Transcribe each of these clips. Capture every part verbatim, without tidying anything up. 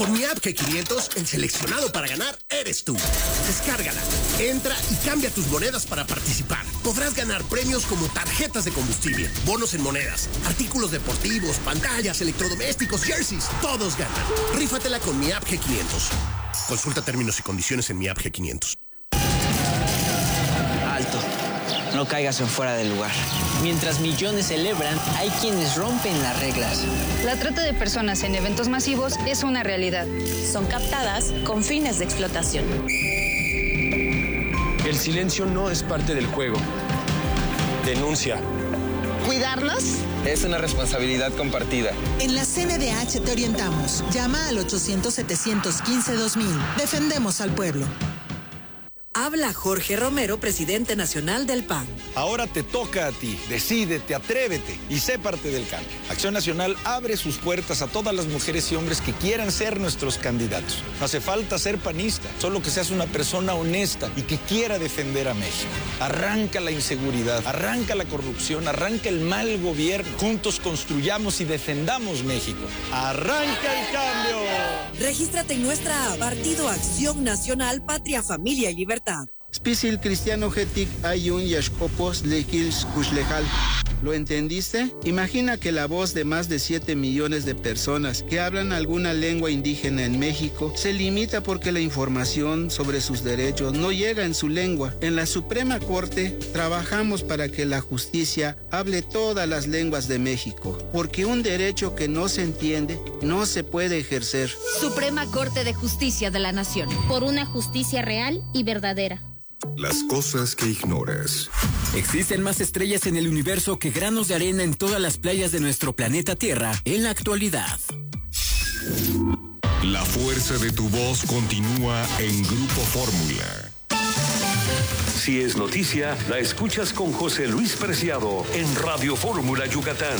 Con mi app G quinientos, el seleccionado para ganar eres tú. Descárgala, entra y cambia tus monedas para participar. Podrás ganar premios como tarjetas de combustible, bonos en monedas, artículos deportivos, pantallas, electrodomésticos, jerseys. Todos ganan. Rífatela con mi app G quinientos. Consulta términos y condiciones en mi app G quinientos. Alto. No caigas en fuera del lugar. Mientras millones celebran, hay quienes rompen las reglas. La trata de personas en eventos masivos es una realidad. Son captadas con fines de explotación. El silencio no es parte del juego. Denuncia. ¿Cuidarlos? Es una responsabilidad compartida. En la C N D H te orientamos. Llama al ochocientos, setecientos quince, dos mil. Defendemos al pueblo. Habla Jorge Romero, presidente nacional del P A N. Ahora te toca a ti. Decídete, atrévete y sé parte del cambio. Acción Nacional abre sus puertas a todas las mujeres y hombres que quieran ser nuestros candidatos. No hace falta ser panista, solo que seas una persona honesta y que quiera defender a México. Arranca la inseguridad, arranca la corrupción, arranca el mal gobierno. Juntos construyamos y defendamos México. ¡Arranca el cambio! Regístrate en nuestra app, Partido Acción Nacional, Patria, Familia y Libertad. Spisil cristiano getik ayun yashkopos lekils kushlejal. ¿Lo entendiste? Imagina que la voz de más de siete millones de personas que hablan alguna lengua indígena en México se limita porque la información sobre sus derechos no llega en su lengua. En la Suprema Corte trabajamos para que la justicia hable todas las lenguas de México, porque un derecho que no se entiende no se puede ejercer. Suprema Corte de Justicia de la Nación. Por una justicia real y verdadera. Las cosas que ignoras. Existen más estrellas en el universo que granos de arena en todas las playas de nuestro planeta Tierra en la actualidad. La fuerza de tu voz continúa en Grupo Fórmula. Si es noticia, la escuchas con José Luis Preciado en Radio Fórmula Yucatán.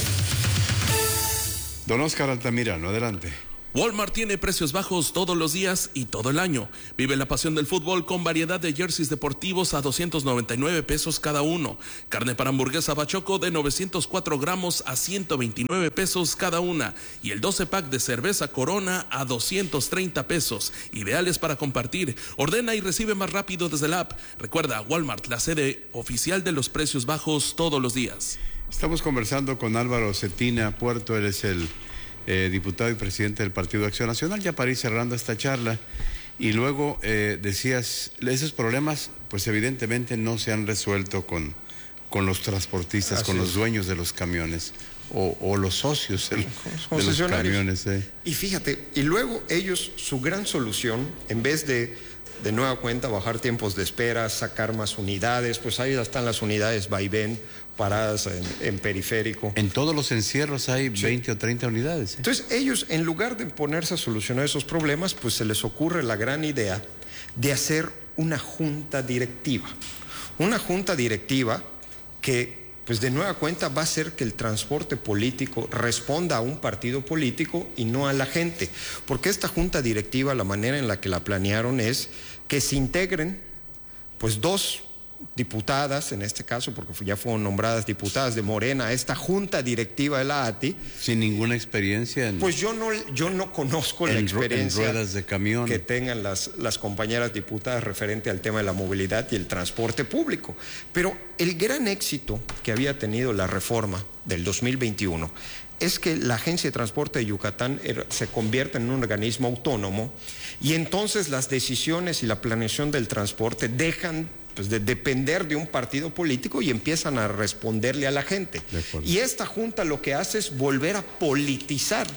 Don Oscar Altamirano, adelante. Walmart tiene precios bajos todos los días y todo el año. Vive la pasión del fútbol con variedad de jerseys deportivos a doscientos noventa y nueve pesos cada uno. Carne para hamburguesa Bachoco de novecientos cuatro gramos a ciento veintinueve pesos cada una. Y el doce pack de cerveza Corona a doscientos treinta pesos. Ideales para compartir. Ordena y recibe más rápido desde la app. Recuerda, Walmart, la sede oficial de los precios bajos todos los días. Estamos conversando con Álvaro Cetina Puerto. Él es el Eh, diputado y presidente del Partido de Acción Nacional. Ya para ir cerrando esta charla, y luego eh, decías, esos problemas pues evidentemente no se han resuelto con, con los transportistas, Así con es. los dueños de los camiones o, o los socios de, de los camiones. Eh. Y fíjate, y luego ellos, su gran solución, en vez de de nueva cuenta bajar tiempos de espera, sacar más unidades, pues ahí están las unidades vaivén paradas en, en periférico. En todos los encierros hay sí. veinte o treinta unidades. ¿eh? Entonces ellos, en lugar de ponerse a solucionar esos problemas, pues se les ocurre la gran idea de hacer una junta directiva. Una junta directiva que, pues de nueva cuenta, va a hacer que el transporte político responda a un partido político y no a la gente. Porque esta junta directiva, la manera en la que la planearon es que se integren, pues dos diputadas, en este caso, porque ya fueron nombradas diputadas de Morena, a esta junta directiva de la A T I. Sin ninguna experiencia. En, pues yo no, yo no conozco en, la experiencia en ruedas de camión que tengan las, las compañeras diputadas referente al tema de la movilidad y el transporte público. Pero el gran éxito que había tenido la reforma del dos mil veintiuno es que la Agencia de Transporte de Yucatán se convierte en un organismo autónomo y entonces las decisiones y la planeación del transporte dejan pues, de depender de un partido político y empiezan a responderle a la gente. Y esta junta lo que hace es volver a politizar,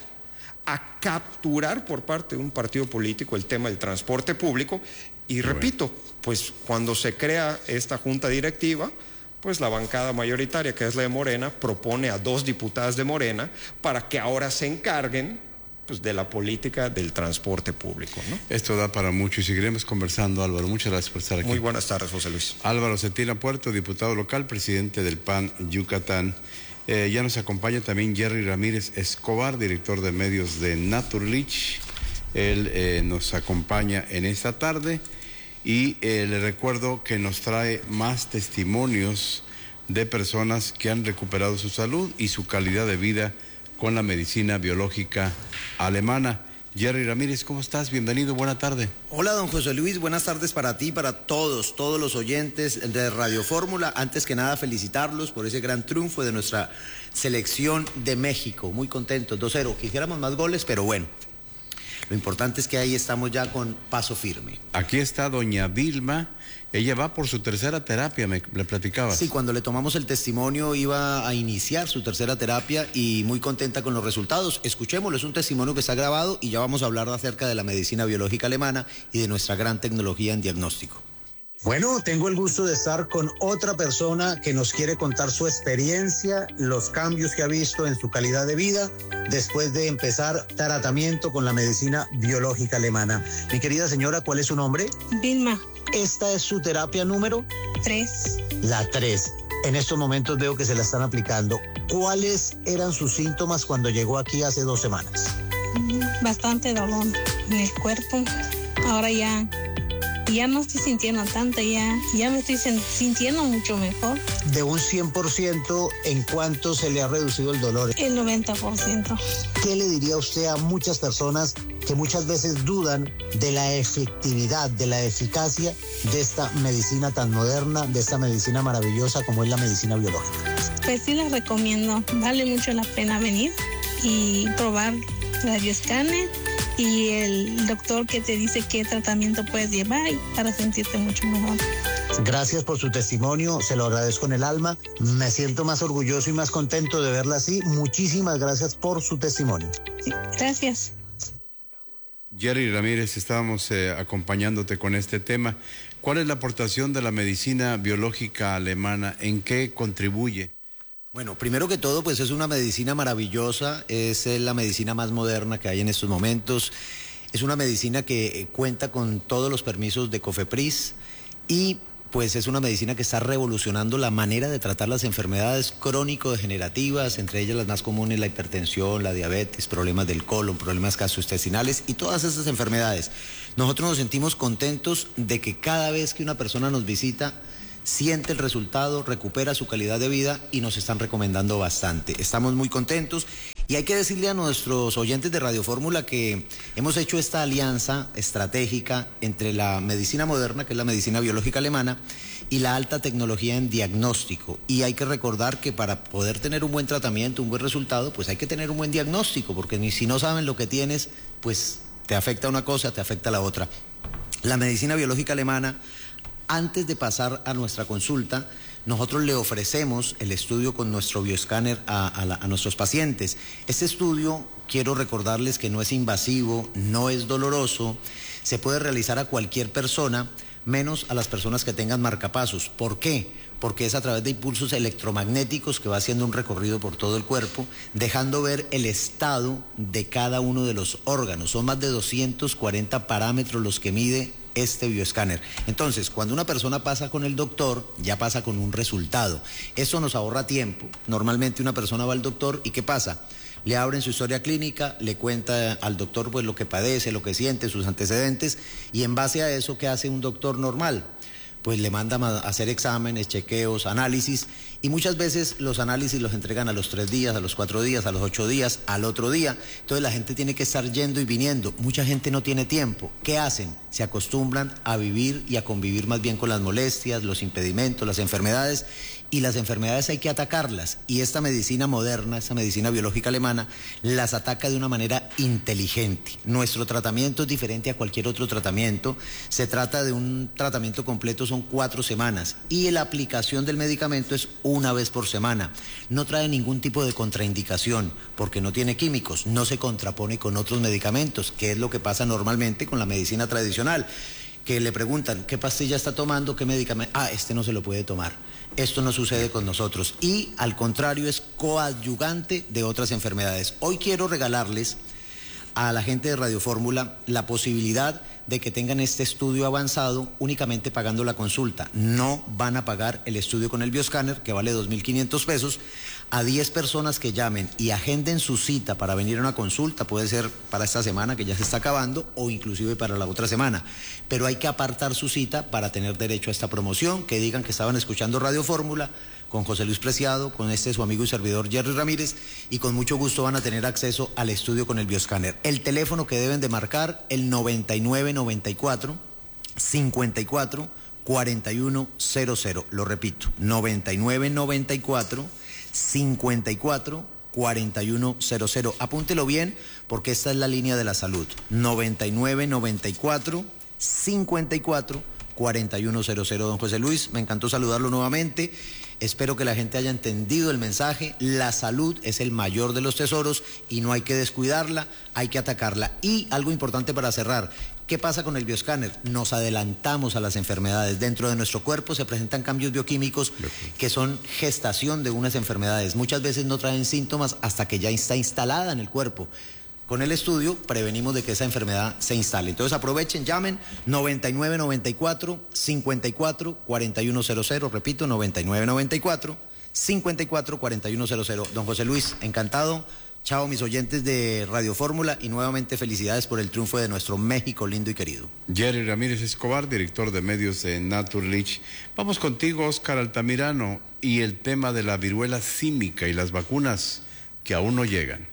a capturar por parte de un partido político el tema del transporte público. Y repito, pues cuando se crea esta junta directiva, pues la bancada mayoritaria, que es la de Morena, propone a dos diputadas de Morena para que ahora se encarguen pues, de la política del transporte público, ¿no? Esto da para mucho y seguiremos conversando, Álvaro. Muchas gracias por estar aquí. Muy buenas tardes, José Luis. Álvaro Cetina Puerto, diputado local, presidente del P A N Yucatán. Eh, ya nos acompaña también Jerry Ramírez Escobar, director de medios de Naturlich. Él eh, nos acompaña en esta tarde. Y eh, le recuerdo que nos trae más testimonios de personas que han recuperado su salud y su calidad de vida con la medicina biológica alemana. Jerry Ramírez, ¿cómo estás? Bienvenido, buena tarde. Hola, don José Luis, buenas tardes para ti, para todos, todos los oyentes de Radio Fórmula. Antes que nada, felicitarlos por ese gran triunfo de nuestra selección de México. Muy contentos, dos cero. Quisiéramos más goles, pero bueno. Lo importante es que ahí estamos ya con paso firme. Aquí está doña Vilma. Ella va por su tercera terapia, me le platicabas. Sí, cuando le tomamos el testimonio iba a iniciar su tercera terapia y muy contenta con los resultados. Escuchémoslo, es un testimonio que está grabado y ya vamos a hablar acerca de la medicina biológica alemana y de nuestra gran tecnología en diagnóstico. Bueno, tengo el gusto de estar con otra persona que nos quiere contar su experiencia, los cambios que ha visto en su calidad de vida después de empezar tratamiento con la medicina biológica alemana. Mi querida señora, ¿cuál es su nombre? Vilma. ¿Esta es su terapia número? Tres. La tres. En estos momentos veo que se la están aplicando. ¿Cuáles eran sus síntomas cuando llegó aquí hace dos semanas? Bastante dolor en el cuerpo. Ahora ya... Ya no estoy sintiendo tanto, ya, ya me estoy sintiendo mucho mejor. De un cien por ciento, ¿en cuánto se le ha reducido el dolor? El noventa por ciento. ¿Qué le diría usted a muchas personas que muchas veces dudan de la efectividad, de la eficacia de esta medicina tan moderna, de esta medicina maravillosa como es la medicina biológica? Pues sí les recomiendo, vale mucho la pena venir y probar la bioscanner y el doctor que te dice qué tratamiento puedes llevar para sentirte mucho mejor. Gracias por su testimonio, se lo agradezco en el alma. Me siento más orgulloso y más contento de verla así. Muchísimas gracias por su testimonio. Sí, gracias. Jerry Ramírez, estábamos eh, acompañándote con este tema. ¿Cuál es la aportación de la medicina biológica alemana? ¿En qué contribuye? Bueno, primero que todo, pues es una medicina maravillosa, es la medicina más moderna que hay en estos momentos, es una medicina que cuenta con todos los permisos de COFEPRIS y pues es una medicina que está revolucionando la manera de tratar las enfermedades crónico-degenerativas, entre ellas las más comunes, la hipertensión, la diabetes, problemas del colon, problemas gastrointestinales y todas esas enfermedades. Nosotros nos sentimos contentos de que cada vez que una persona nos visita, siente el resultado, recupera su calidad de vida y nos están recomendando bastante. Estamos muy contentos y hay que decirle a nuestros oyentes de Radio Fórmula que hemos hecho esta alianza estratégica entre la medicina moderna, que es la medicina biológica alemana, y la alta tecnología en diagnóstico. Y hay que recordar que para poder tener un buen tratamiento, un buen resultado, pues hay que tener un buen diagnóstico, porque ni si no saben lo que tienes, pues te afecta una cosa, te afecta la otra. La medicina biológica alemana, antes de pasar a nuestra consulta, nosotros le ofrecemos el estudio con nuestro bioscáner a, a, la, a nuestros pacientes. Este estudio, quiero recordarles que no es invasivo, no es doloroso, se puede realizar a cualquier persona, menos a las personas que tengan marcapasos. ¿Por qué? Porque es a través de impulsos electromagnéticos que va haciendo un recorrido por todo el cuerpo, dejando ver el estado de cada uno de los órganos. Son más de doscientos cuarenta parámetros los que mide este bioscáner. Entonces, cuando una persona pasa con el doctor, ya pasa con un resultado. Eso nos ahorra tiempo. Normalmente una persona va al doctor y ¿qué pasa? Le abren su historia clínica, le cuenta al doctor pues lo que padece, lo que siente, sus antecedentes, y en base a eso, ¿qué hace un doctor normal? Pues le mandan a hacer exámenes, chequeos, análisis, y muchas veces los análisis los entregan a los tres días, a los cuatro días, a los ocho días, al otro día. Entonces la gente tiene que estar yendo y viniendo. Mucha gente no tiene tiempo. ¿Qué hacen? Se acostumbran a vivir y a convivir más bien con las molestias, los impedimentos, las enfermedades, y las enfermedades hay que atacarlas. Y esta medicina moderna, esta medicina biológica alemana, las ataca de una manera inteligente. Nuestro tratamiento es diferente a cualquier otro tratamiento. Se trata de un tratamiento completo, son cuatro semanas. Y la aplicación del medicamento es una vez por semana. No trae ningún tipo de contraindicación, porque no tiene químicos, no se contrapone con otros medicamentos, que es lo que pasa normalmente con la medicina tradicional, que le preguntan, ¿qué pastilla está tomando? ¿Qué medicamento? Ah, este no se lo puede tomar. Esto no sucede con nosotros y al contrario es coadyuvante de otras enfermedades. Hoy quiero regalarles a la gente de Radio Fórmula la posibilidad de que tengan este estudio avanzado únicamente pagando la consulta. No van a pagar el estudio con el bioscáner, que vale dos mil quinientos pesos. A diez personas que llamen y agenden su cita para venir a una consulta, puede ser para esta semana que ya se está acabando o inclusive para la otra semana, pero hay que apartar su cita para tener derecho a esta promoción, que digan que estaban escuchando Radio Fórmula con José Luis Preciado, con este su amigo y servidor Jerry Ramírez, y con mucho gusto van a tener acceso al estudio con el bioscáner. El teléfono que deben de marcar, el noventa y nueve noventa y cuatro cincuenta y cuatro cuarenta y uno cero cero, lo repito, noventa y nueve noventa y cuatro cincuenta y cuatro cuarenta y uno cero cero, apúntelo bien porque esta es la línea de la salud, noventa y nueve noventa y cuatro cincuenta y cuatro cuarenta y uno cero cero. Don José Luis, me encantó saludarlo nuevamente. Espero que la gente haya entendido el mensaje. La salud es el mayor de los tesoros y no hay que descuidarla, hay que atacarla. Y algo importante para cerrar, ¿qué pasa con el bioscáner? Nos adelantamos a las enfermedades. Dentro de nuestro cuerpo se presentan cambios bioquímicos que son gestación de unas enfermedades. Muchas veces no traen síntomas hasta que ya está instalada en el cuerpo. Con el estudio prevenimos de que esa enfermedad se instale. Entonces aprovechen, llamen noventa y nueve noventa y cuatro cincuenta y cuatro cuarenta y uno cero cero, repito, noventa y nueve noventa y cuatro cincuenta y cuatro cuarenta y uno cero cero. Don José Luis, encantado. Chao, mis oyentes de Radio Fórmula, y nuevamente felicidades por el triunfo de nuestro México lindo y querido. Jerry Ramírez Escobar, director de medios de Naturlich. Vamos contigo, Oscar Altamirano, y el tema de la viruela símica y las vacunas que aún no llegan.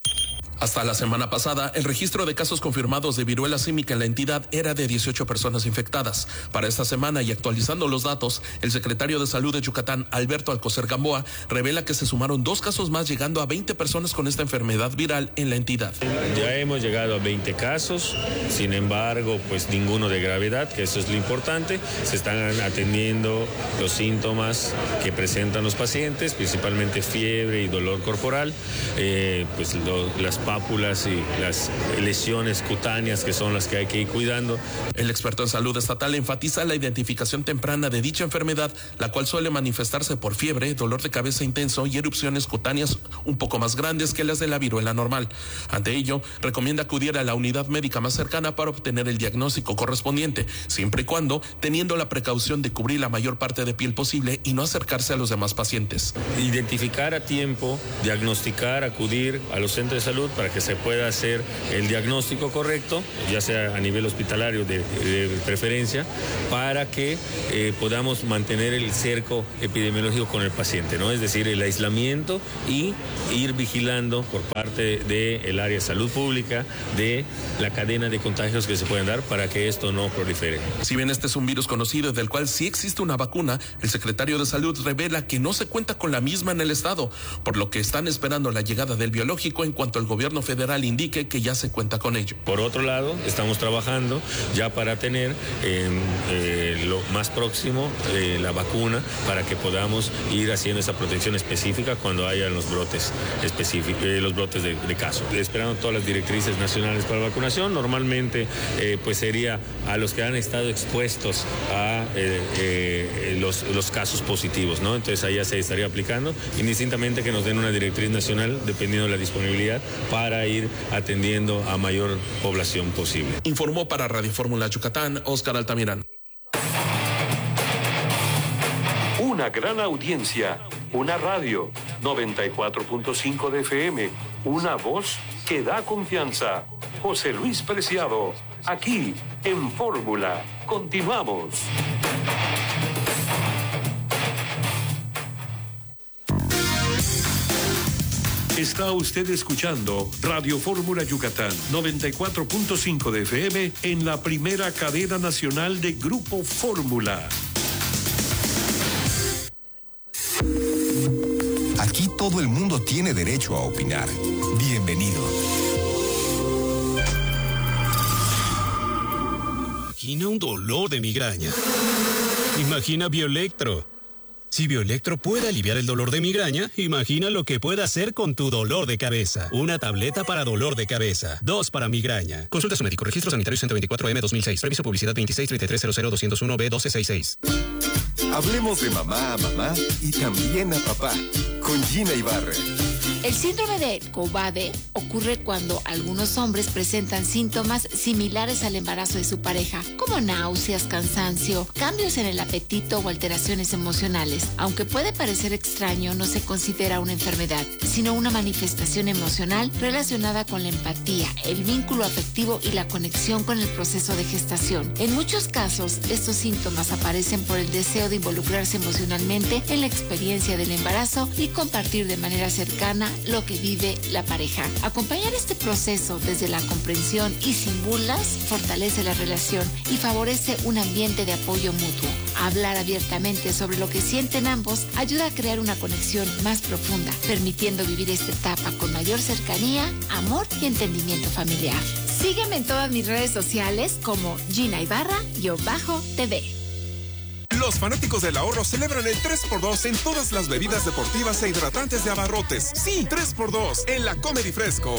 Hasta la semana pasada, el registro de casos confirmados de viruela símica en la entidad era de dieciocho personas infectadas. Para esta semana, y actualizando los datos, el secretario de Salud de Yucatán, Alberto Alcocer Gamboa, revela que se sumaron dos casos más, llegando a veinte personas con esta enfermedad viral en la entidad. Ya hemos llegado a veinte casos, sin embargo, pues ninguno de gravedad, que eso es lo importante. Se están atendiendo los síntomas que presentan los pacientes, principalmente fiebre y dolor corporal, eh, pues lo, las pápulas y las lesiones cutáneas, que son las que hay que ir cuidando. El experto en salud estatal enfatiza la identificación temprana de dicha enfermedad, la cual suele manifestarse por fiebre, dolor de cabeza intenso y erupciones cutáneas un poco más grandes que las de la viruela normal. Ante ello, recomienda acudir a la unidad médica más cercana para obtener el diagnóstico correspondiente, siempre y cuando teniendo la precaución de cubrir la mayor parte de piel posible y no acercarse a los demás pacientes. Identificar a tiempo, diagnosticar, acudir a los centros de salud para que se pueda hacer el diagnóstico correcto, ya sea a nivel hospitalario de, de preferencia, para que eh, podamos mantener el cerco epidemiológico con el paciente, ¿no? Es decir, el aislamiento y ir vigilando por parte del área de salud pública de la cadena de contagios que se pueden dar para que esto no prolifere. Si bien este es un virus conocido del cual sí existe una vacuna, el secretario de Salud revela que no se cuenta con la misma en el estado, por lo que están esperando la llegada del biológico en cuanto el gobierno federal indique que ya se cuenta con ello. Por otro lado, estamos trabajando ya para tener eh, eh, lo más próximo eh, la vacuna, para que podamos ir haciendo esa protección específica cuando hayan los brotes específicos, eh, los brotes de, de caso. Esperando todas las directrices nacionales para la vacunación, normalmente eh, pues sería a los que han estado expuestos a eh, eh, los, los casos positivos, ¿no? Entonces ahí ya se estaría aplicando, indistintamente que nos den una directriz nacional, dependiendo de la disponibilidad, para ir atendiendo a mayor población posible. Informó para Radio Fórmula Yucatán, Oscar Altamirano. Una gran audiencia, una radio, noventa y cuatro punto cinco de F M, una voz que da confianza. José Luis Preciado, aquí en Fórmula. Continuamos. Está usted escuchando Radio Fórmula Yucatán, noventa y cuatro punto cinco de F M, en la primera cadena nacional de Grupo Fórmula. Aquí todo el mundo tiene derecho a opinar. Bienvenido. Imagina un dolor de migraña. Imagina Bioelectro. Si Bioelectro puede aliviar el dolor de migraña, imagina lo que puede hacer con tu dolor de cabeza. Una tableta para dolor de cabeza, dos para migraña. Consulta a su médico. Registro sanitario ciento veinticuatro M dos mil seis. Previso publicidad veintiséis treinta y tres cero cero doscientos uno B doce sesenta y seis. Hablemos de mamá a mamá y también a papá con Gina Ibarra. El síndrome de Cobbade ocurre cuando algunos hombres presentan síntomas similares al embarazo de su pareja, como náuseas, cansancio, cambios en el apetito o alteraciones emocionales. Aunque puede parecer extraño, no se considera una enfermedad, sino una manifestación emocional relacionada con la empatía, el vínculo afectivo y la conexión con el proceso de gestación. En muchos casos, estos síntomas aparecen por el deseo de involucrarse emocionalmente en la experiencia del embarazo y compartir de manera cercana lo que vive la pareja. Acompañar este proceso desde la comprensión y sin burlas fortalece la relación y favorece un ambiente de apoyo mutuo. Hablar abiertamente sobre lo que sienten ambos ayuda a crear una conexión más profunda, permitiendo vivir esta etapa con mayor cercanía, amor y entendimiento familiar. Sígueme en todas mis redes sociales como Gina Ibarra-T V. Los fanáticos del ahorro celebran el tres por dos en todas las bebidas deportivas e hidratantes de Abarrotes. Sí, tres por dos en la Comedy Fresco.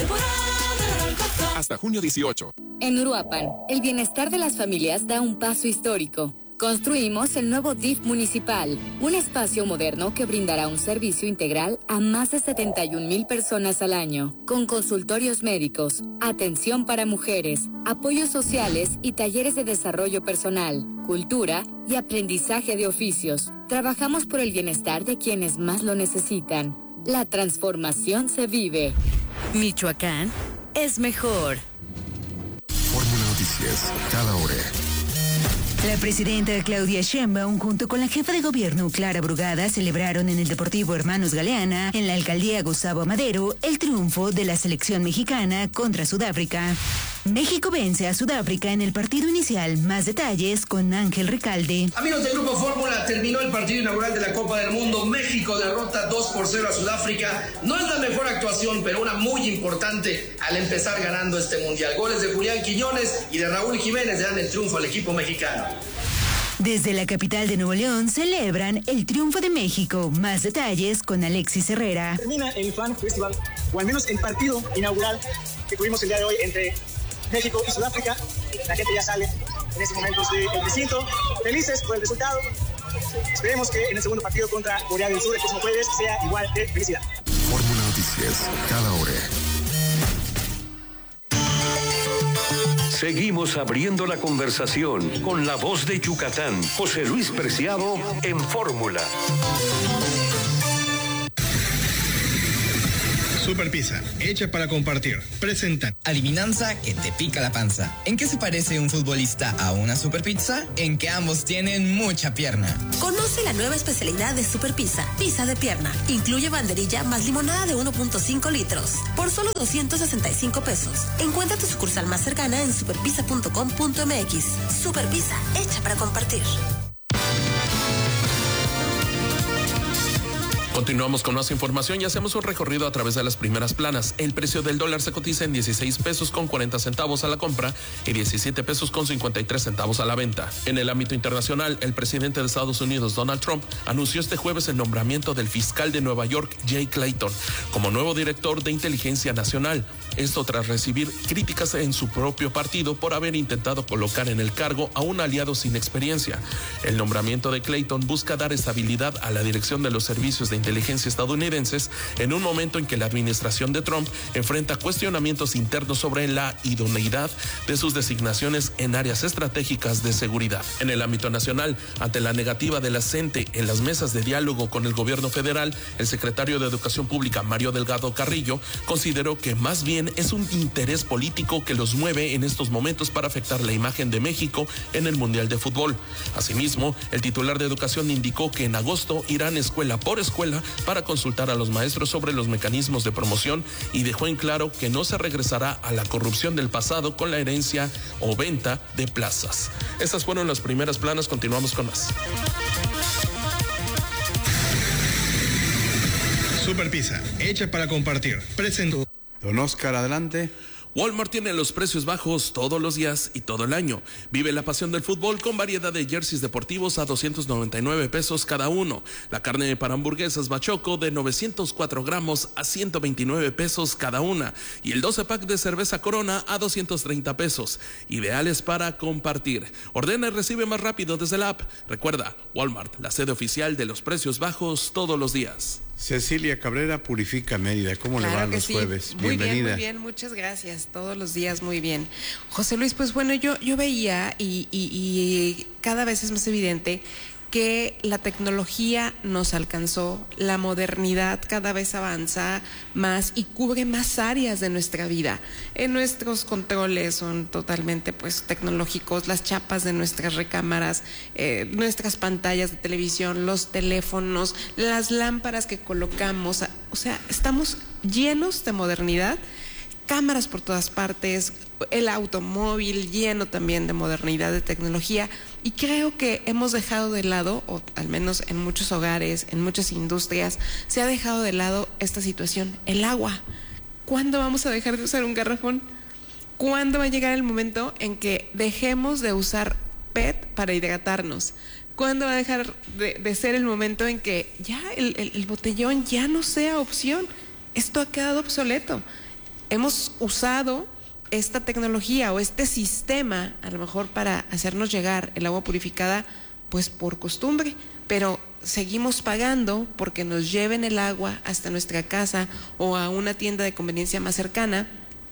Hasta junio dieciocho. En Uruapan, el bienestar de las familias da un paso histórico. Construimos el nuevo D I F municipal, un espacio moderno que brindará un servicio integral a más de setenta y un mil personas al año, con consultorios médicos, atención para mujeres, apoyos sociales y talleres de desarrollo personal, cultura y aprendizaje de oficios. Trabajamos por el bienestar de quienes más lo necesitan. La transformación se vive. Michoacán es mejor. Fórmula Noticias, cada hora. La presidenta Claudia Sheinbaum junto con la jefa de gobierno Clara Brugada celebraron en el Deportivo Hermanos Galeana, en la alcaldía Gustavo Amadero, el triunfo de la selección mexicana contra Sudáfrica. México vence a Sudáfrica en el partido inicial. Más detalles con Ángel Ricalde. Amigos del Grupo Fórmula, terminó el partido inaugural de la Copa del Mundo. México derrota dos por cero a Sudáfrica. No es la mejor actuación, pero una muy importante al empezar ganando este mundial. Goles de Julián Quiñones y de Raúl Jiménez le dan el triunfo al equipo mexicano. Desde la capital de Nuevo León celebran el triunfo de México. Más detalles con Alexis Herrera. Termina el Fan Festival, o al menos el partido inaugural que tuvimos el día de hoy entre México y Sudáfrica. La gente ya sale en ese momento del recinto, felices por el resultado. Esperemos que en el segundo partido contra Corea del Sur el próximo jueves sea igual de felicidad. Fórmula Noticias, cada hora. Seguimos abriendo la conversación con la voz de Yucatán, José Luis Preciado en Fórmula. Super Pizza, hecha para compartir. Presenta. Adivinanza que te pica la panza. ¿En qué se parece un futbolista a una Super Pizza? En que ambos tienen mucha pierna. Conoce la nueva especialidad de Super Pizza, pizza de pierna. Incluye banderilla más limonada de uno punto cinco litros. Por solo doscientos sesenta y cinco pesos. Encuentra tu sucursal más cercana en superpizza punto com punto m x. Super Pizza, hecha para compartir. Continuamos con más información y hacemos un recorrido a través de las primeras planas. El precio del dólar se cotiza en dieciséis pesos con cuarenta centavos a la compra y diecisiete pesos con cincuenta y tres centavos a la venta. En el ámbito internacional, el presidente de Estados Unidos, Donald Trump, anunció este jueves el nombramiento del fiscal de Nueva York, Jay Clayton, como nuevo director de inteligencia nacional. Esto tras recibir críticas en su propio partido por haber intentado colocar en el cargo a un aliado sin experiencia. El nombramiento de Clayton busca dar estabilidad a la dirección de los servicios de inteligencia estadounidenses en un momento en que la administración de Trump enfrenta cuestionamientos internos sobre la idoneidad de sus designaciones en áreas estratégicas de seguridad. En el ámbito nacional, ante la negativa de la C E N T E en las mesas de diálogo con el gobierno federal, el secretario de Educación Pública, Mario Delgado Carrillo, consideró que más bien es un interés político que los mueve en estos momentos para afectar la imagen de México en el Mundial de Fútbol. Asimismo, el titular de Educación indicó que en agosto irán escuela por escuela para consultar a los maestros sobre los mecanismos de promoción y dejó en claro que no se regresará a la corrupción del pasado con la herencia o venta de plazas. Estas fueron las primeras planas, continuamos con más. Super Pizza, hecha para compartir. Presento. Don Oscar, adelante. Walmart tiene los precios bajos todos los días y todo el año. Vive la pasión del fútbol con variedad de jerseys deportivos a doscientos noventa y nueve pesos cada uno. La carne para hamburguesas Bachoco de novecientos cuatro gramos a ciento veintinueve pesos cada una. Y el doce pack de cerveza Corona a doscientos treinta pesos. Ideales para compartir. Ordena y recibe más rápido desde la app. Recuerda, Walmart, la sede oficial de los precios bajos todos los días. Cecilia Cabrera, Purifica Mérida. ¿Cómo claro le van los sí. jueves? Muy Bienvenida. bien, muy bien, muchas gracias. Todos los días muy bien. José Luis, pues bueno, yo, yo veía y, y, y cada vez es más evidente que la tecnología nos alcanzó, la modernidad cada vez avanza más y cubre más áreas de nuestra vida. En nuestros controles son totalmente pues tecnológicos, las chapas de nuestras recámaras, eh, nuestras pantallas de televisión, los teléfonos, las lámparas que colocamos, o sea, estamos llenos de modernidad, cámaras por todas partes, el automóvil lleno también de modernidad, de tecnología, y creo que hemos dejado de lado, o al menos en muchos hogares, en muchas industrias, se ha dejado de lado esta situación, el agua. ¿Cuándo vamos a dejar de usar un garrafón? ¿Cuándo va a llegar el momento en que dejemos de usar P E T para hidratarnos? ¿Cuándo va a dejar de, de ser el momento en que ya el, el, el botellón ya no sea opción? Esto ha quedado obsoleto. Hemos usado esta tecnología o este sistema a lo mejor para hacernos llegar el agua purificada pues por costumbre, pero seguimos pagando porque nos lleven el agua hasta nuestra casa o a una tienda de conveniencia más cercana,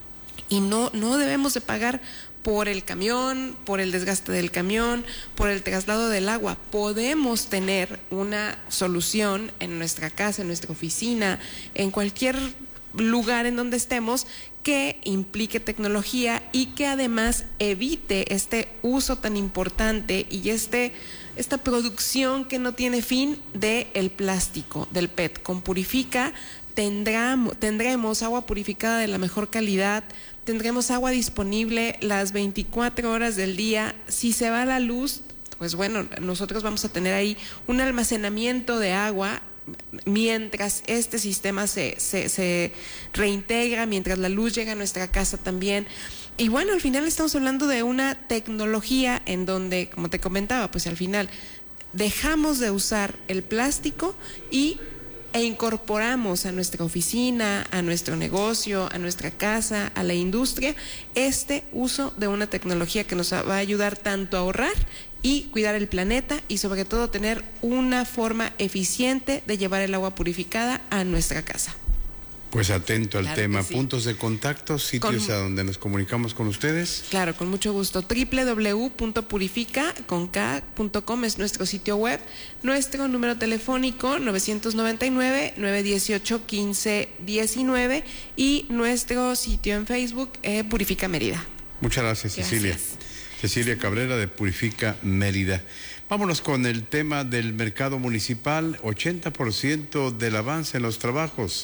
y no, no debemos de pagar por el camión, por el desgaste del camión, por el traslado del agua. Podemos tener una solución en nuestra casa, en nuestra oficina, en cualquier lugar en donde estemos, que implique tecnología y que además evite este uso tan importante y este, esta producción que no tiene fin del plástico, del P E T. Con Purifica tendremos, tendremos agua purificada de la mejor calidad, tendremos agua disponible las veinticuatro horas del día. Si se va la luz, pues bueno, nosotros vamos a tener ahí un almacenamiento de agua mientras este sistema se, se, se reintegra, mientras la luz llega a nuestra casa también. Y bueno, al final estamos hablando de una tecnología en donde, como te comentaba, pues al final dejamos de usar el plástico y e incorporamos a nuestra oficina, a nuestro negocio, a nuestra casa, a la industria, este uso de una tecnología que nos va a ayudar tanto a ahorrar y cuidar el planeta, y sobre todo tener una forma eficiente de llevar el agua purificada a nuestra casa. Pues atento al Claro tema. que sí. Puntos de contacto, sitios Con- a donde nos comunicamos con ustedes. Claro, con mucho gusto. doble u doble u doble u punto purifica punto com es nuestro sitio web. Nuestro número telefónico nueve nueve nueve, nueve uno ocho, uno cinco uno nueve y nuestro sitio en Facebook, eh, Purifica Mérida. Muchas gracias, Cecilia. Gracias. Cecilia Cabrera de Purifica Mérida. Vámonos con el tema del mercado municipal. ochenta por ciento del avance en los trabajos.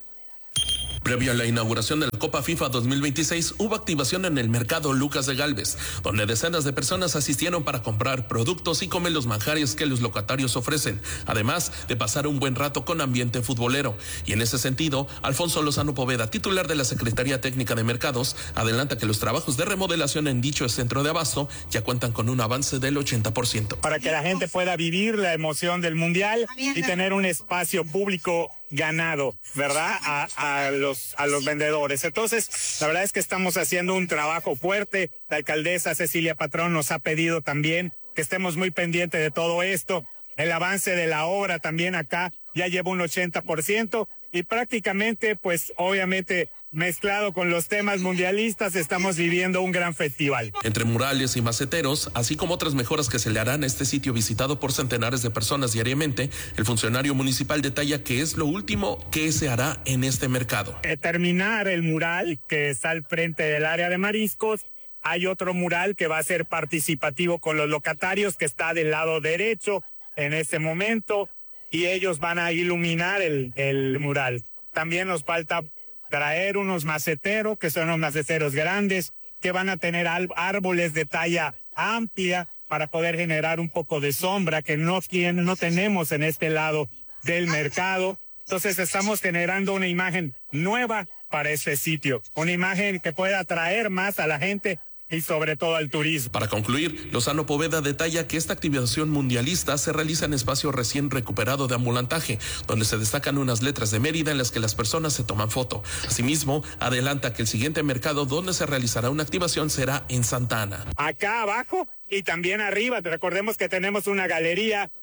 Previo a la inauguración de la Copa FIFA dos mil veintiséis, hubo activación en el mercado Lucas de Gálvez, donde decenas de personas asistieron para comprar productos y comer los manjares que los locatarios ofrecen, además de pasar un buen rato con ambiente futbolero. Y en ese sentido, Alfonso Lozano Poveda, titular de la Secretaría Técnica de Mercados, adelanta que los trabajos de remodelación en dicho centro de abasto ya cuentan con un avance del ochenta por ciento. Para que la gente pueda vivir la emoción del Mundial y tener un espacio público ganado, ¿verdad? A, a los a los vendedores. Entonces, la verdad es que estamos haciendo un trabajo fuerte. La alcaldesa Cecilia Patrón nos ha pedido también que estemos muy pendientes de todo esto. El avance de la obra también acá ya lleva un ochenta por ciento y prácticamente, pues obviamente mezclado con los temas mundialistas, estamos viviendo un gran festival. Entre murales y maceteros, así como otras mejoras que se le harán a este sitio visitado por centenares de personas diariamente, el funcionario municipal detalla que es lo último que se hará en este mercado. Eh, terminar el mural que está al frente del área de mariscos. Hay otro mural que va a ser participativo con los locatarios, que está del lado derecho en este momento, y ellos van a iluminar el, el mural. También nos falta traer unos maceteros, que son unos maceteros grandes, que van a tener árboles de talla amplia para poder generar un poco de sombra que no tiene, no tenemos en este lado del mercado. Entonces estamos generando una imagen nueva para este sitio, una imagen que pueda atraer más a la gente y sobre todo al turismo. Para concluir, Lozano Poveda detalla que esta activación mundialista se realiza en espacio recién recuperado de ambulantaje, donde se destacan unas letras de Mérida en las que las personas se toman foto. Asimismo, adelanta que el siguiente mercado donde se realizará una activación será en Santa Ana. Acá abajo y también arriba, recordemos que tenemos una galería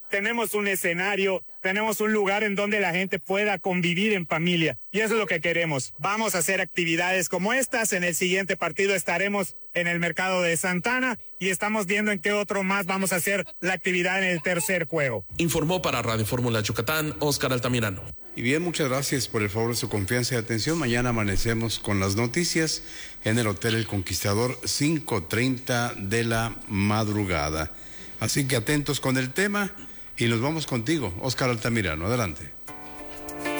tenemos un escenario, tenemos un lugar en donde la gente pueda convivir en familia. Y eso es lo que queremos. Vamos a hacer actividades como estas. En el siguiente partido estaremos en el mercado de Santana y estamos viendo en qué otro más vamos a hacer la actividad en el tercer juego. Informó para Radio Fórmula Yucatán, Óscar Altamirano. Y bien, muchas gracias por el favor de su confianza y atención. Mañana amanecemos con las noticias en el Hotel El Conquistador, cinco treinta de la madrugada. Así que atentos con el tema y nos vamos contigo, Óscar Altamirano. Adelante.